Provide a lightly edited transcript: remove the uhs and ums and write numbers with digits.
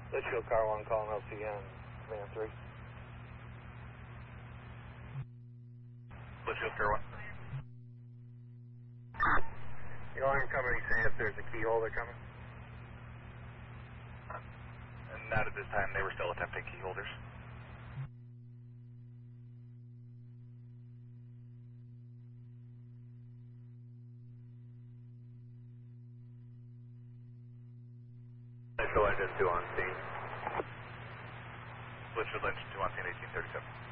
Litchfield Car 1 calling LCN, Command 3. Litchfield Car 1. You want company say if there's a key holder coming? And not at this time, they were still attempting key holders. Litchfield Engine 2 on scene. Litchfield Engine 2 on scene, 1837.